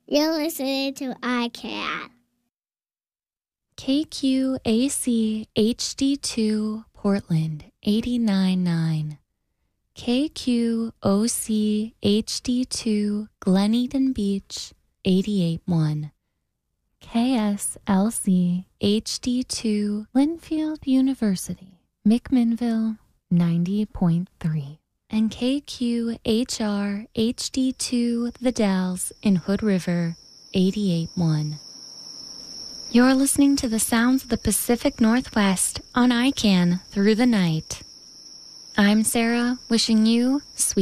You're listening to iCat. KQAC HD2 Portland 89.9. KQOC HD2 Glen Eden Beach 88.1. KSLC HD2 Linfield University McMinnville 90.3. And KQHR HD2 The Dalles in Hood River 88.1. You're listening to the sounds of the Pacific Northwest on ICANN through the night. I'm Sarah, wishing you sweet